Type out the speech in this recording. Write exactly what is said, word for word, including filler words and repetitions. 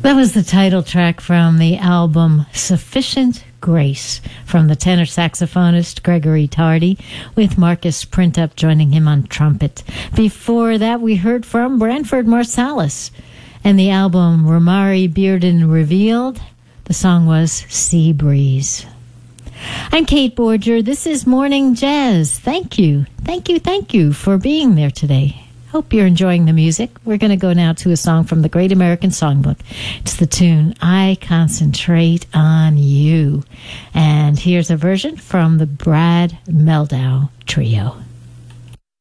That was the title track from the album Sufficient Grace from the tenor saxophonist Gregory Tardy, with Marcus Printup joining him on trumpet. Before that, we heard from Branford Marsalis and the album Romari Bearden Revealed. The song was Sea Breeze. I'm Kate Borger. This is Morning Jazz. Thank you. Thank you, thank you for being there today. Hope you're enjoying the music. We're going to go now to a song from the Great American Songbook. It's the tune, I Concentrate on You. And here's a version from the Brad Meldau Trio.